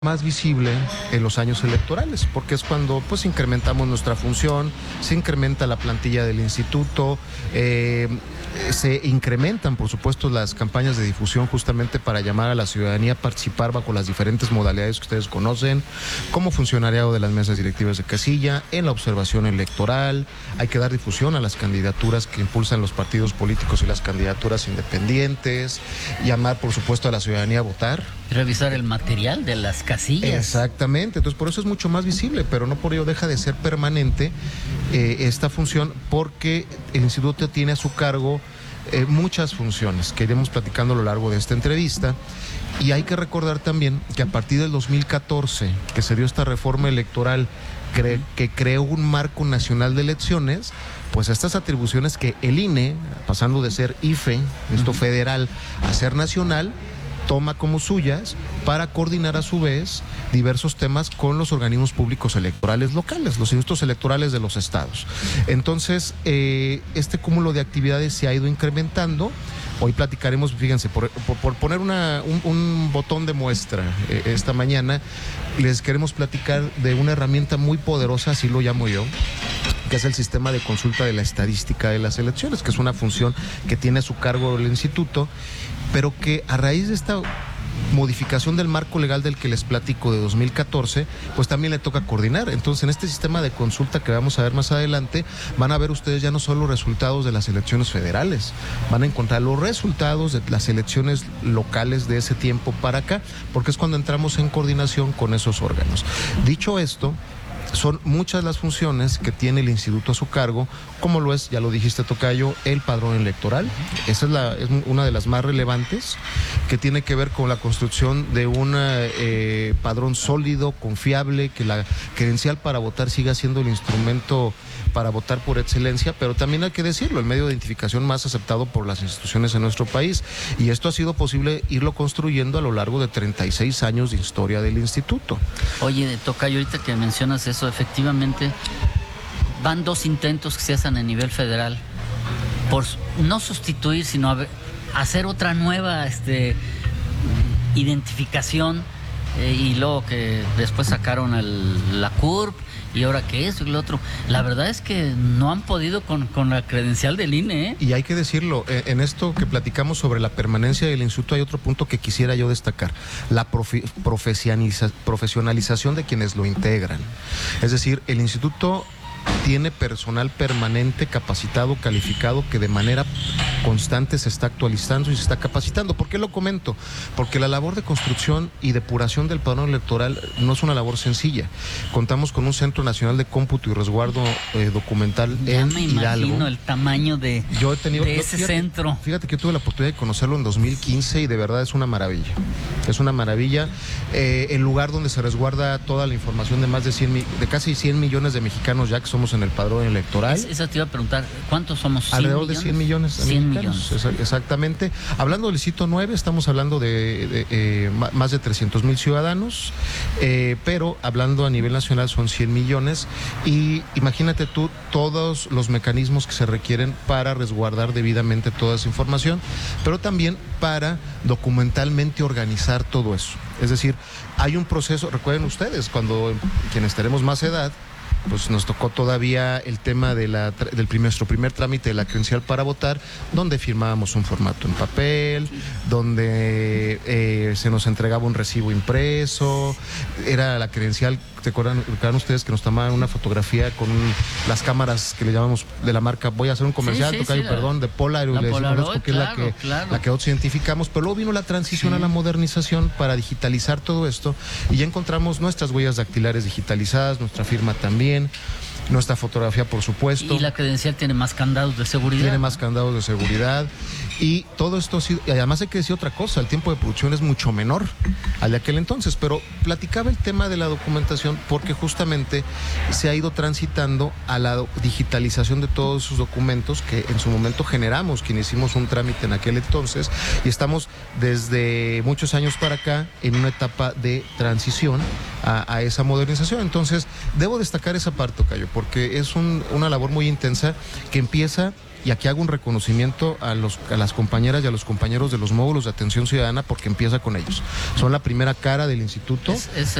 más visible en los años electorales, porque es cuando pues incrementamos nuestra función, se incrementa la plantilla del instituto, se incrementan por supuesto las campañas de difusión justamente para llamar a la ciudadanía a participar bajo las diferentes modalidades que ustedes conocen, como funcionariado de las mesas directivas de casilla, en la observación electoral. Hay que dar difusión a las candidaturas que impulsan los partidos políticos y las candidaturas independientes, llamar por supuesto a la ciudadanía a votar. Revisar el material de las casillas. Exactamente, entonces por eso es mucho más visible, pero no por ello deja de ser permanente esta función, porque el instituto tiene a su cargo muchas funciones que iremos platicando a lo largo de esta entrevista. Y hay que recordar también que a partir del 2014, que se dio esta reforma electoral que creó un marco nacional de elecciones, pues estas atribuciones que el INE, pasando de ser IFE, esto federal, a ser nacional, toma como suyas para coordinar a su vez diversos temas con los organismos públicos electorales locales, los institutos electorales de los estados. Entonces, este cúmulo de actividades se ha ido incrementando. Hoy platicaremos, fíjense, por poner un botón de muestra esta mañana, les queremos platicar de una herramienta muy poderosa, así lo llamo yo, que es el sistema de consulta de la estadística de las elecciones, que es una función que tiene a su cargo el instituto, pero que a raíz de esta modificación del marco legal del que les platico de 2014, pues también le toca coordinar. Entonces, en este sistema de consulta que vamos a ver más adelante, van a ver ustedes ya no solo los resultados de las elecciones federales, van a encontrar los resultados de las elecciones locales de ese tiempo para acá, porque es cuando entramos en coordinación con esos órganos. Dicho esto, son muchas las funciones que tiene el instituto a su cargo, como lo es, ya lo dijiste, tocayo, el padrón electoral. Esa es una de las más relevantes, que tiene que ver con la construcción de un padrón sólido, confiable, que la credencial para votar siga siendo el instrumento para votar por excelencia, pero también hay que decirlo, el medio de identificación más aceptado por las instituciones en nuestro país. Y esto ha sido posible irlo construyendo a lo largo de 36 años de historia del instituto. Oye, tocayo, ahorita que mencionas eso, efectivamente, van 2 intentos que se hacen a nivel federal por no sustituir, sino hacer otra nueva identificación, y luego que después sacaron la CURP, y ahora que eso y lo otro. La verdad es que no han podido con la credencial del INE, ¿eh? Y hay que decirlo, en esto que platicamos sobre la permanencia del instituto, hay otro punto que quisiera yo destacar: la profesionalización de quienes lo integran. Es decir, el instituto tiene personal permanente, capacitado, calificado, que de manera constante se está actualizando y se está capacitando. ¿Por qué lo comento? Porque la labor de construcción y depuración del padrón electoral no es una labor sencilla. Contamos con un Centro Nacional de Cómputo y Resguardo Documental en Hidalgo. Ya me imagino el tamaño de ese centro. Fíjate que yo tuve la oportunidad de conocerlo en 2015 y de verdad es una maravilla. Es una maravilla. El lugar donde se resguarda toda la información de más de casi 100 millones de mexicanos ya que somos en el padrón electoral. Eso te iba a preguntar, ¿cuántos somos? Alrededor de 100 millones. 100 millones. Exactamente. Hablando del distrito 9, estamos hablando de más de 300,000 ciudadanos, pero hablando a nivel nacional son 100 millones. Y imagínate tú todos los mecanismos que se requieren para resguardar debidamente toda esa información, pero también para documentalmente organizar todo eso. Es decir, hay un proceso, recuerden ustedes, cuando quienes tenemos más edad, pues nos tocó todavía el tema de nuestro primer trámite de la credencial para votar, donde firmábamos un formato en papel, donde se nos entregaba un recibo impreso, era la credencial. ¿Te acuerdan ustedes que nos tomaban una fotografía con las cámaras que le llamamos de la marca? Voy a hacer un comercial, tocayo, perdón, de Polaroid, porque es la que nosotros identificamos, pero luego vino la transición a la modernización para digitalizar todo esto, y ya encontramos nuestras huellas dactilares digitalizadas, nuestra firma también, nuestra fotografía, por supuesto. Y la credencial tiene más candados de seguridad. Tiene más candados de seguridad. Y todo esto, y además hay que decir otra cosa, el tiempo de producción es mucho menor al de aquel entonces, pero platicaba el tema de la documentación porque justamente se ha ido transitando a la digitalización de todos esos documentos que en su momento generamos, quienes hicimos un trámite en aquel entonces, y estamos desde muchos años para acá en una etapa de transición a esa modernización. Entonces, debo destacar esa parte, tocayo, porque es una labor muy intensa que empieza y aquí hago un reconocimiento a las compañeras y a los compañeros de los módulos de atención ciudadana porque empieza con ellos. Son la primera cara del instituto. Es